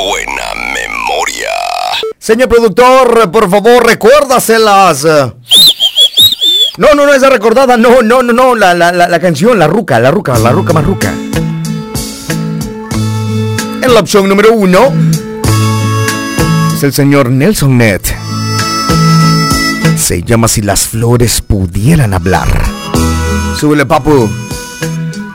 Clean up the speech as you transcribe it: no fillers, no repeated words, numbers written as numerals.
buena memoria. Señor productor, por favor, recuérdaselas. No, esa recordada, no, la canción, la ruca más ruca. En la opción número 1 es el señor Nelson Net. Se llama Si las flores pudieran hablar. Súbele, papu.